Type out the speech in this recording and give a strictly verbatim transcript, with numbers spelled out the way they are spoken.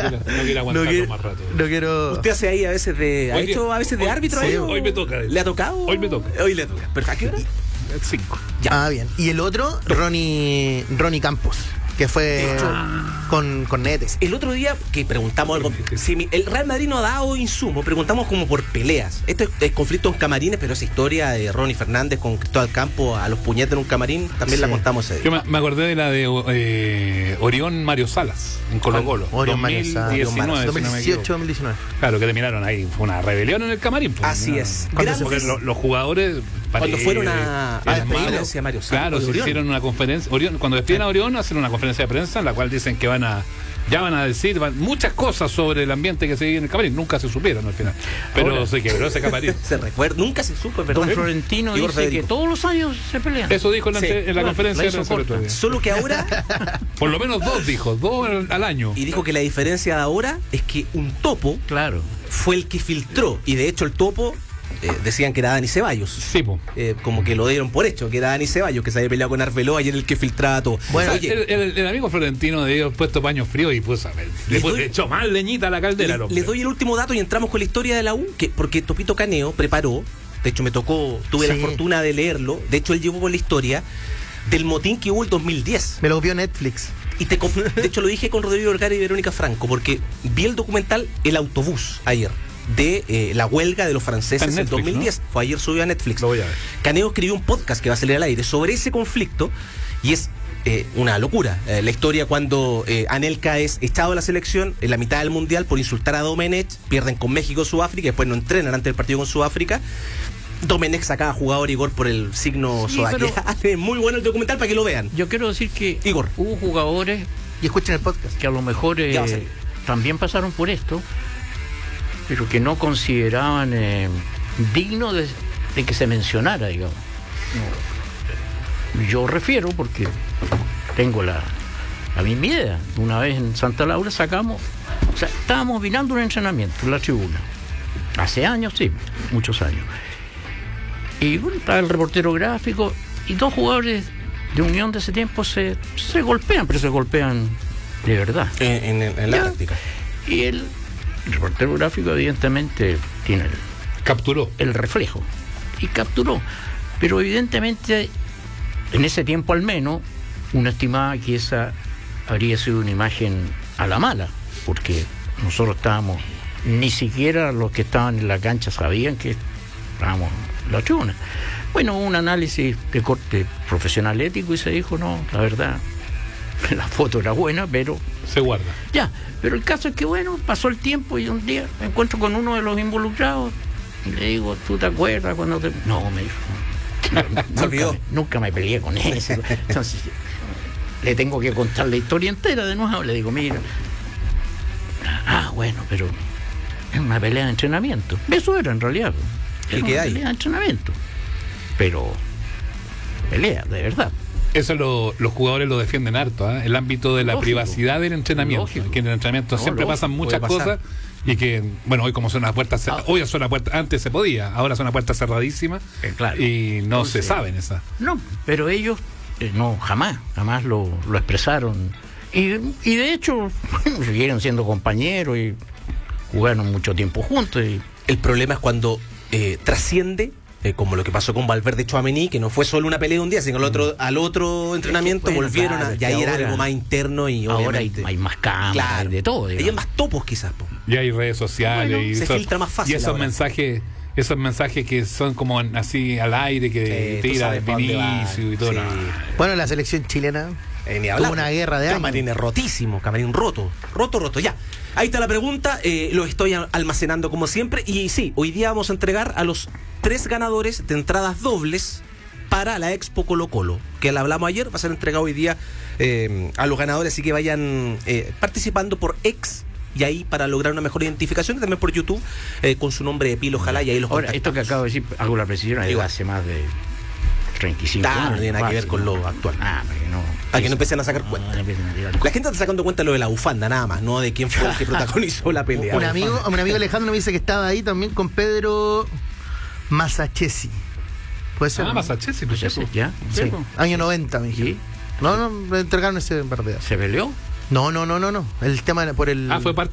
quiero, no quiero aguantarlo quiero, más rato. No quiero... Usted hace ahí a veces de... ¿Ha Hoy hecho día- a veces de hoy- árbitro sí, ahí? hoy me toca. ¿Le ha tocado? Hoy me toca. Hoy le toca. Perfecto. Cinco. Ah, bien. Y el otro, Ronnie, Ronnie Campos, que fue con, con Netes. El otro día que preguntamos algo, si mi- el Real Madrid no ha dado insumo, preguntamos como por peleas. Esto es, es conflicto en camarines, pero esa historia de Ronnie Fernández con Cristóbal Campos a los puñetes en un camarín, también Sí. la contamos ese Yo día. me, me acordé de la de eh, Orión Mario Salas en Colo Colo. Orión Mario Salas, dos mil diecinueve, si no dos mil me dieciocho, equivoco. dos mil diecinueve. Claro, que terminaron ahí. Fue una rebelión en el camarín. Pues, Así ¿no? es. Cuando Grandes- porque lo- los jugadores... Cuando pare- fueron a, a la eran conferencia de Mario Salas, Claro, de se Orión. hicieron una conferencia. Orión, cuando despiden a Orión, hacen una conferencia de prensa en la cual dicen que van a. Ya van a decir van- muchas cosas sobre el ambiente que se vive en el camarín. Nunca se supieron al final. Pero Ahora, se quebró ese camarín. Se recuerda, nunca se supo, es verdad. Don Florentino Igor dice que Federico. todos los años se pelean. Eso dijo en la, Sí, en la claro, conferencia la de hizo prensa el otro corta. día. Solo que ahora, Por lo menos dos dijo, dos al, al año. y dijo que la diferencia de ahora es que un topo Claro. fue el que filtró, y de hecho el topo eh, decían que era Dani Ceballos. Sí, po. Eh, como que lo dieron por hecho, que era Dani Ceballos, que se había peleado con Arbeloa y era el que filtraba todo. Bueno, O sea, Oye, el, el- el amigo Florentino de ellos puesto paño frío y puso a ver, le, Les puso- doy- le echó más leñita a la caldera. le- al hombre. les doy el último dato y entramos con la historia de la U, que, porque Topito Caneo preparó, de hecho me tocó, tuve Sí. la fortuna de leerlo, de hecho él llevó con la historia del motín que hubo el dos mil diez. Me lo copió Netflix. Y te, comp- de hecho lo dije con Rodrigo Vergara y Verónica Franco, porque vi el documental El Autobús ayer, de eh, la huelga de los franceses Está en en Netflix, dos mil diez. Fue ayer subido a Netflix. Lo voy a ver. Caneo escribió un podcast que va a salir al aire sobre ese conflicto y es eh, una locura. Eh, la historia cuando eh, Anelka es echado de la selección en la mitad del mundial por insultar a Domenech, pierden con México, Sudáfrica, y después no entrenan antes del partido con Sudáfrica. Domenech sacaba jugador Igor por el signo Sí, zodiacal. pero- Es muy bueno el documental para que lo vean. Yo quiero decir que Igor. hubo jugadores Y escuchen el podcast. que a lo mejor eh, Ya va a salir. también pasaron por esto, pero que no consideraban eh, digno de, de que se mencionara, digamos. No. Yo refiero porque tengo la, la misma idea. Una vez en Santa Laura sacamos, o sea, estábamos mirando un entrenamiento en la tribuna. Hace años, sí, muchos años. Y bueno, estaba el reportero gráfico y dos jugadores de Unión de ese tiempo se, se golpean, pero se golpean de verdad. En, en- en la Ya. práctica. Y el, el reportero gráfico evidentemente tiene el, Capturó. el reflejo y capturó. Pero evidentemente, en ese tiempo al menos, uno estimaba que esa habría sido una imagen a la mala, porque nosotros estábamos, ni siquiera los que estaban en la cancha sabían que estábamos en la tribuna. Bueno, hubo un análisis de corte profesional ético y se dijo, no, la verdad, la foto era buena, pero Se guarda. ya, pero el caso es que bueno, pasó el tiempo y un día me encuentro con uno de los involucrados y le digo, ¿tú te acuerdas cuando te...? No, me dijo. Se olvidó. Nunca, me- nunca me peleé con eso. Entonces, le tengo que contar la historia entera de nuevo. Le digo, mira, ah, bueno, pero es una pelea de entrenamiento. Eso era en realidad. ¿Y Era qué una hay? pelea de entrenamiento. Pero pelea, de verdad. Eso lo- los jugadores lo defienden harto, ¿ah? El ámbito de la Lógico. privacidad del entrenamiento. Lógico. Que en el entrenamiento No, siempre lógico, pasan muchas puede pasar. cosas y que, bueno, hoy como son las puertas cerradas, Ah. hoy son las puertas, antes se podía, ahora son las puertas cerradísimas Eh, claro. y no se Entonces, saben esas. No, pero ellos eh, no, jamás, jamás lo, lo expresaron. Y, y de hecho, siguieron siendo compañeros y jugaron mucho tiempo juntos. Y, El problema es cuando eh, trasciende, eh, como lo que pasó con Valverde Tchouaméni, que no fue solo una pelea de un día, sino al otro, al otro entrenamiento bueno, volvieron claro, a. es Y ahí que era ahora- algo más interno y ahora hay, obviamente. hay más cámaras, Claro. hay de todo. Hay digamos. más topos quizás, po. Y hay redes sociales Bueno, y se esos- filtra más fácil y esos ahora. mensajes, esos mensajes que son como así al aire que Sí, tú tira sabes pa' dónde va. Vinicio y todo. Sí. no. Bueno, la selección chilena Eh, ni hablar. tuvo una guerra de años. Camarines rotísimo, camarín roto, roto, roto, ya. Ahí está la pregunta, eh, lo estoy a- almacenando como siempre. Y sí, hoy día vamos a entregar a los tres ganadores de entradas dobles para la Expo Colo Colo, que la hablamos ayer, va a ser entregado hoy día eh, a los ganadores, así que vayan eh, participando por ex. Y ahí para lograr una mejor identificación, y también por YouTube, eh, con su nombre de pila, ojalá, y ahí los Ahora, esto que contactamos. acabo de decir, hago la precisión, es de Igual. hace más de treinta y cinco Claro, años. no tiene nada que ver fácil, con ¿no? lo actual. Ah, para que no, Para que no empiecen a sacar no, cuenta. no empiecen a tirar La gente está sacando cuenta de lo de la bufanda, nada más, no de quién fue el que protagonizó la pelea. Un amigo, un amigo Alejandro me dice que estaba ahí también con Pedro Masachesi. ¿Puede ser? Ah, ¿no? Masachesi, pues Pues eso. ese, ya, Sí, sí, po. año noventa, me dijeron. ¿Sí? No, no, le entregaron ese verdadero. ¿Se peleó? No, no, no, no, no. El tema era por el. Ah, fue parte